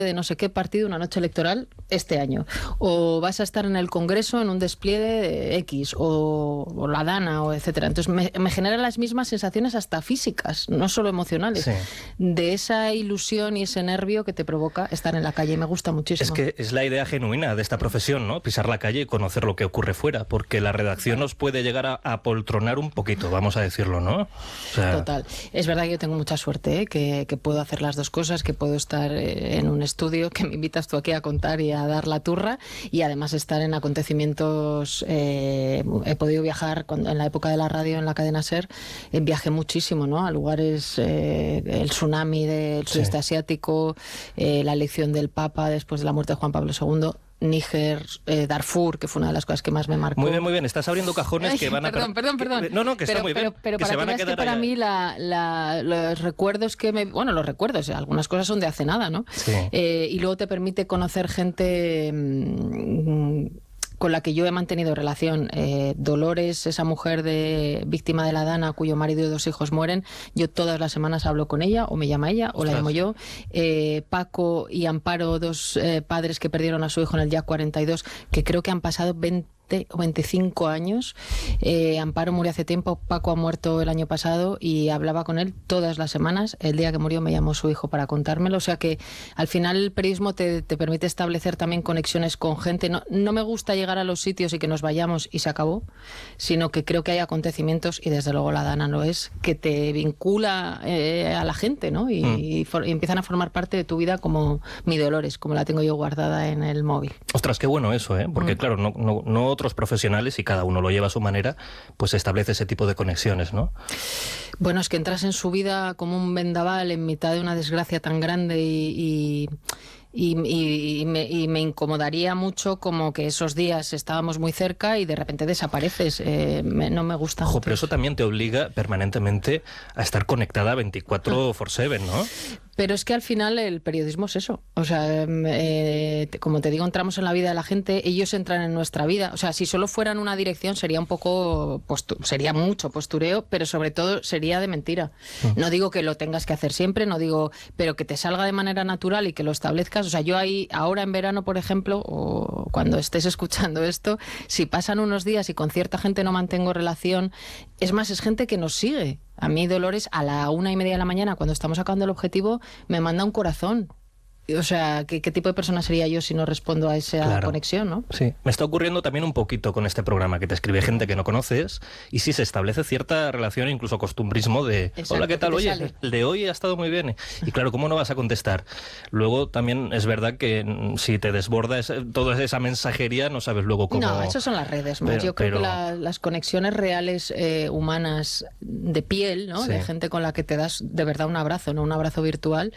de no sé qué partido una noche electoral este año, o vas a estar en el Congreso en un despliegue de X, o la Dana, o etcétera. Entonces me generan las mismas sensaciones hasta físicas, no solo emocionales, sí, de esa ilusión y ese nervio que te provoca estar en la calle, y me gusta muchísimo. Es que es la idea genuina de esta profesión, ¿no? Pisar la calle y conocer lo que ocurre fuera, porque la redacción nos puede llegar a apoltronar un poquito, vamos a decirlo, ¿no? O sea... Total. Es verdad que yo tengo mucha suerte, ¿eh? que puedo hacer las dos cosas, que puedo estar en un estudio, que me invitas tú aquí a contar y a dar la turra, y además estar en acontecimientos. He podido viajar en la época de la radio en la cadena SER, viajé muchísimo, ¿no? A lugares, el tsunami del sudeste asiático, la elección del Papa después de la muerte de Juan Pablo II. Níger, Darfur, que fue una de las cosas que más me marcó. Muy bien, estás abriendo cajones que van a... Perdón. No, que está muy bien. Pero que para se van a quedar para allá. mí los recuerdos que me... Bueno, los recuerdos, algunas cosas son de hace nada, ¿no? Sí. Y luego te permite conocer gente... con la que yo he mantenido relación. Dolores, esa mujer víctima de la Dana, cuyo marido y 2 hijos mueren, yo todas las semanas hablo con ella, o me llama ella, o la llamo yo. Paco y Amparo, 2 padres que perdieron a su hijo en el Yak 42, que creo que han pasado 20 o 25 años. Amparo murió hace tiempo, Paco ha muerto el año pasado, y hablaba con él todas las semanas. El día que murió me llamó su hijo para contármelo. O sea que al final el periodismo te permite establecer también conexiones con gente. No me gusta llegar a los sitios y que nos vayamos y se acabó, sino que creo que hay acontecimientos, y desde luego la Dana lo es, que te vincula a la gente, ¿no? Y empiezan a formar parte de tu vida, como mi Dolores, como la tengo yo guardada en el móvil. Ostras, qué bueno eso, ¿eh? Porque claro, no otros profesionales, y cada uno lo lleva a su manera, pues establece ese tipo de conexiones, ¿no? Bueno, es que entras en su vida como un vendaval en mitad de una desgracia tan grande, y me incomodaría mucho como que esos días estábamos muy cerca y de repente desapareces. No me gusta. Ojo, pero eso también te obliga permanentemente a estar conectada 24/7, ¿no? Pero es que al final el periodismo es eso. O sea, como te digo, entramos en la vida de la gente, ellos entran en nuestra vida. O sea, si solo fueran una dirección sería un poco, sería mucho postureo, pero sobre todo sería de mentira. No digo que lo tengas que hacer siempre, no digo, pero que te salga de manera natural y que lo establezcas. O sea, yo ahí, ahora en verano, por ejemplo, o cuando estés escuchando esto, si pasan unos días y con cierta gente no mantengo relación, es más, es gente que nos sigue. A mí Dolores, a la 1:30 de la mañana, cuando estamos acabando el objetivo, me manda un corazón. O sea, ¿qué tipo de persona sería yo si no respondo a esa conexión, no? Sí, me está ocurriendo también un poquito con este programa, que te escribe gente que no conoces, y sí se establece cierta relación, incluso costumbrismo de... Exacto, hola, ¿qué tal? Oye, sale. el de hoy ha estado muy bien. Y claro, ¿cómo no vas a contestar? Luego también es verdad que si te desborda toda esa mensajería, no sabes luego cómo... No, eso son las redes, más. Yo creo que las conexiones reales humanas de piel, ¿no? Sí. De gente con la que te das de verdad un abrazo, no un abrazo virtual,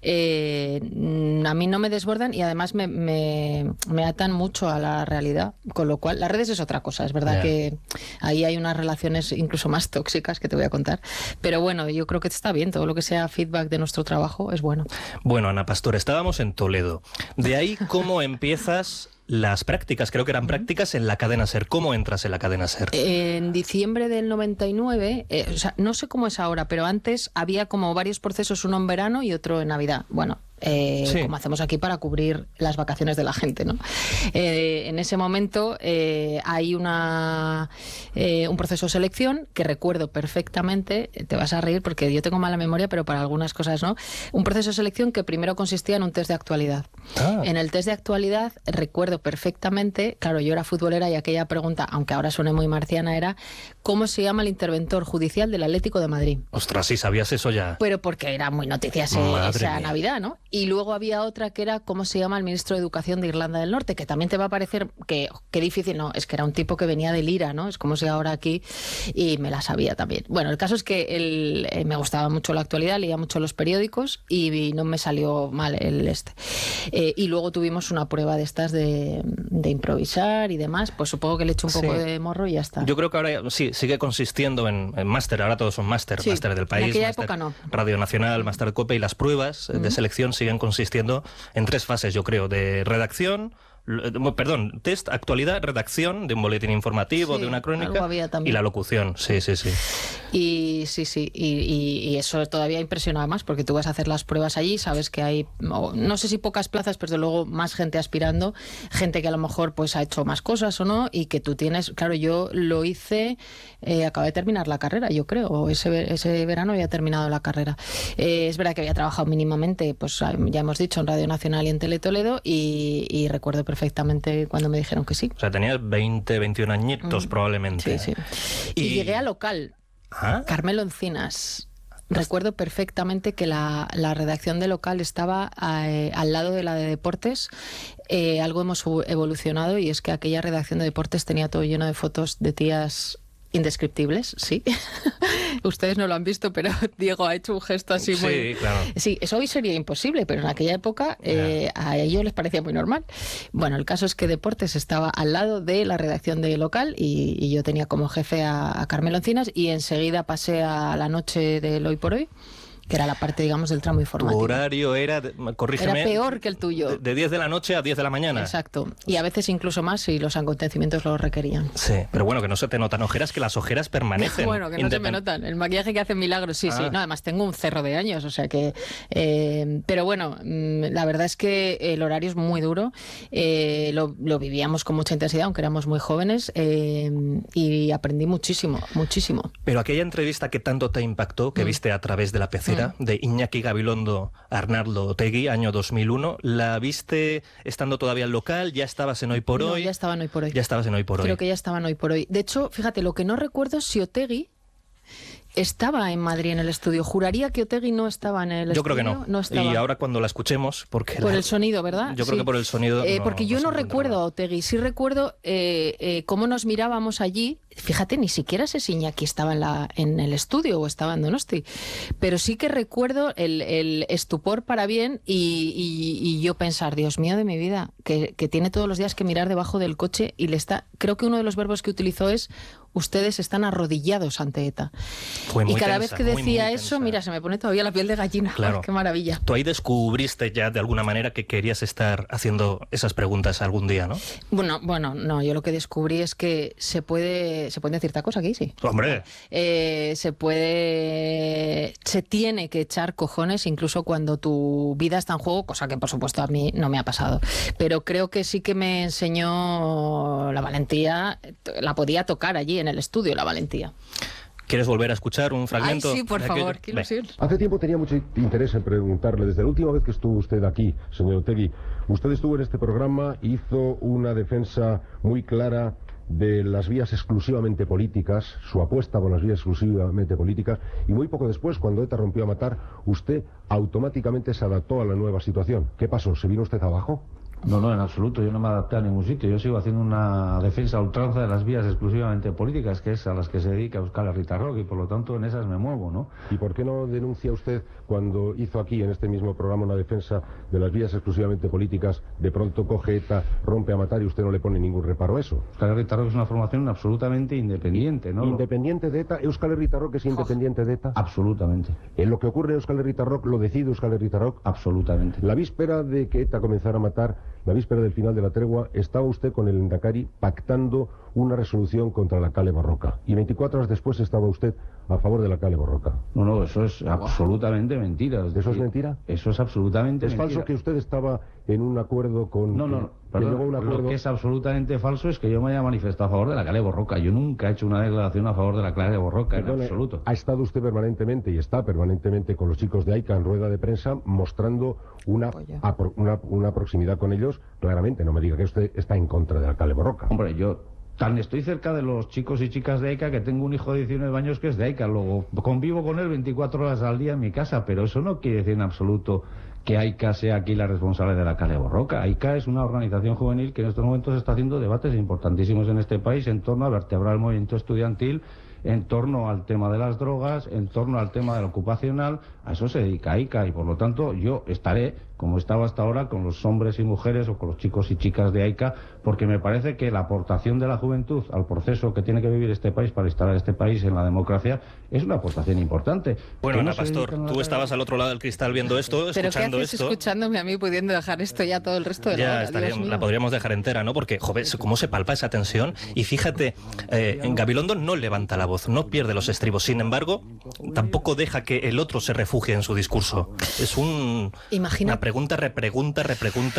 a mí no me desbordan, y además me atan mucho a la realidad, con lo cual las redes es otra cosa. Es verdad que ahí hay unas relaciones incluso más tóxicas que te voy a contar, pero bueno, yo creo que está bien, todo lo que sea feedback de nuestro trabajo es bueno. Bueno, Ana Pastor, estábamos en Toledo. De ahí, ¿cómo empiezas las prácticas? Creo que eran prácticas en la cadena SER. ¿Cómo entras en la cadena SER? En diciembre del 99, o sea, no sé cómo es ahora, pero antes había como varios procesos, uno en verano y otro en Navidad. Bueno, como hacemos aquí para cubrir las vacaciones de la gente, ¿no? En ese momento hay un proceso de selección que recuerdo perfectamente. Te vas a reír porque yo tengo mala memoria, pero para algunas cosas no. Un proceso de selección que primero consistía en un test de actualidad. En el test de actualidad recuerdo perfectamente, claro, yo era futbolera, y aquella pregunta, aunque ahora suene muy marciana, era ¿cómo se llama el interventor judicial del Atlético de Madrid? Ostras, sí sabías eso ya. Pero porque era muy noticia esa Navidad, ¿no? Y luego había otra que era ¿cómo se llama el ministro de Educación de Irlanda del Norte? Que también te va a parecer que difícil, no, es que era un tipo que venía del IRA, ¿no? Es como si ahora aquí, y me la sabía también. Bueno, el caso es que me gustaba mucho la actualidad, leía mucho los periódicos y no me salió mal y luego tuvimos una prueba de estas de improvisar y demás, pues supongo que le eché un poco de morro y ya está. Yo creo que ahora sí, sigue consistiendo en máster, ahora todos son máster, máster del país, en aquella máster época no. Radio Nacional, máster COPE, y las pruebas de selección siguen consistiendo en 3 fases, yo creo, de redacción, Perdón, test, actualidad, redacción de un boletín informativo, Sí, de una crónica, algo había también. y la locución. Sí. Y y eso todavía impresionaba más, porque tú vas a hacer las pruebas allí, sabes que hay, no sé si pocas plazas, pero desde luego más gente aspirando, gente que a lo mejor pues ha hecho más cosas o no, y que tú tienes, claro, yo lo hice, acabé de terminar la carrera, yo creo, o ese verano había terminado la carrera. Es verdad que había trabajado mínimamente, pues ya hemos dicho, en Radio Nacional y en Tele Toledo, y recuerdo perfectamente cuando me dijeron que sí. O sea, tenías 20, 21 añitos probablemente. Sí. Y llegué a local. ¿Ah? Carmelo Encinas. Recuerdo perfectamente que la redacción de local estaba al lado de la de deportes. Algo hemos evolucionado, y es que aquella redacción de deportes tenía todo lleno de fotos de tías indescriptibles, sí. Ustedes no lo han visto, pero Diego ha hecho un gesto así muy... Sí, claro. Sí, eso hoy sería imposible, pero en aquella época a ellos les parecía muy normal. Bueno, el caso es que Deportes estaba al lado de la redacción de local, y yo tenía como jefe a Carmelo Encinas, y enseguida pasé a la noche del Hoy por Hoy, que era la parte, digamos, del tramo informativo. Tu horario era, corrígeme... Era peor que el tuyo. De 10 de la noche a 10 de la mañana. Exacto. Y a veces incluso más si los acontecimientos lo requerían. Sí, pero bueno, que no se te notan ojeras, que las ojeras permanecen. Bueno, que no se me notan. El maquillaje que hace milagros, sí. No, además tengo un cerro de años, o sea que... pero bueno, la verdad es que el horario es muy duro. Lo vivíamos con mucha intensidad, aunque éramos muy jóvenes, y aprendí muchísimo. Pero aquella entrevista que tanto te impactó, que viste a través de la pecera, de Iñaki Gabilondo Arnaldo Otegi, año 2001, ¿la viste estando todavía en local? ¿Ya estabas en Hoy por Hoy? No, ya estaba en Hoy por Hoy. Ya estabas en Hoy por Hoy. Creo que ya estaba en Hoy por Hoy. De hecho, fíjate, lo que no recuerdo es si Otegi estaba en Madrid en el estudio. Juraría que Otegi no estaba en el estudio. Yo creo que no. No estaba. Y ahora cuando la escuchemos... porque por el sonido, ¿verdad? Yo creo que por el sonido... porque yo no recuerdo a Otegi. Sí recuerdo cómo nos mirábamos allí. Fíjate, ni siquiera sé si Iñaki estaba en el estudio o estaba en Donosti. Pero sí que recuerdo el estupor para bien, y yo pensar, Dios mío de mi vida, que tiene todos los días que mirar debajo del coche, y le está... Creo que uno de los verbos que utilizó es: ustedes están arrodillados ante ETA. Fue muy y cada tensa, vez que decía muy eso, tensa. Mira, se me pone todavía la piel de gallina. Claro. ¡Qué maravilla! Tú ahí descubriste ya de alguna manera que querías estar haciendo esas preguntas algún día, ¿no? Bueno, no, yo lo que descubrí es que se puede decir esta cosa aquí, sí. ¡Hombre! Se tiene que echar cojones incluso cuando tu vida está en juego, cosa que por supuesto a mí no me ha pasado. Pero creo que sí que me enseñó la valentía, la podía tocar allí en el estudio, la valentía. ¿Quieres volver a escuchar un fragmento? Ay, sí, por favor, qué ilusión. Hace tiempo tenía mucho interés en preguntarle, desde la última vez que estuvo usted aquí, señor Otegi, usted estuvo en este programa, hizo una defensa muy clara de las vías exclusivamente políticas, su apuesta por las vías exclusivamente políticas, y muy poco después, cuando ETA rompió a matar, usted automáticamente se adaptó a la nueva situación. ¿Qué pasó? ¿Se vino usted abajo? No, en absoluto. Yo no me adapté a ningún sitio. Yo sigo haciendo una defensa a ultranza de las vías exclusivamente políticas, que es a las que se dedica Euskal Herria Rock, y por lo tanto en esas me muevo, ¿no? ¿Y por qué no denuncia usted, cuando hizo aquí en este mismo programa una defensa de las vías exclusivamente políticas, de pronto coge ETA, rompe a matar y usted no le pone ningún reparo a eso? Euskal Herria Rock es una formación absolutamente independiente, ¿no? ¿Independiente de ETA? ¿Euskal Herria Rock es independiente de ETA? Absolutamente. ¿En lo que ocurre en Euskal Herria Rock lo decide Euskal Herria Rock? Absolutamente. La víspera de que ETA comenzara a matar, la víspera del final de la tregua, estaba usted con el Lehendakari pactando una resolución contra la Kale Borroka. Y 24 horas después estaba usted a favor de la Kale Borroka. No, eso es absolutamente mentira. ¿Eso es mentira? Eso es absolutamente mentira. ¿Es falso que usted estaba en un acuerdo con... No. Lo que es absolutamente falso es que yo me haya manifestado a favor de la Kale Borroka. Yo nunca he hecho una declaración a favor de la Kale Borroka, en absoluto. Ha estado usted permanentemente, y está permanentemente, con los chicos de AICA en rueda de prensa, mostrando una proximidad con ellos, claramente. No me diga que usted está en contra de la Kale Borroka. Hombre, yo tan estoy cerca de los chicos y chicas de AICA que tengo un hijo de 19 años que es de AICA. Luego convivo con él 24 horas al día en mi casa, pero eso no quiere decir en absoluto que AICA sea aquí la responsable de la Kale Borroka. AICA es una organización juvenil que en estos momentos está haciendo debates importantísimos en este país en torno a vertebrar el movimiento estudiantil, en torno al tema de las drogas, en torno al tema del ocupacional. A eso se dedica AICA, y por lo tanto yo estaré como estaba hasta ahora, con los hombres y mujeres o con los chicos y chicas de AICA, porque me parece que la aportación de la juventud al proceso que tiene que vivir este país para instalar este país en la democracia es una aportación importante. Bueno, Ana Pastor, tú estabas al otro lado del cristal viendo esto, escuchando ¿Pero qué haces esto. Escuchándome a mí, pudiendo dejar esto ya todo el resto de la hora? La podríamos dejar entera, ¿no? Porque, joder, cómo se palpa esa tensión. Y fíjate, en Gabilondo no levanta la voz, no pierde los estribos. Sin embargo, tampoco deja que el otro se refugie en su discurso. Es una pregunta, repregunta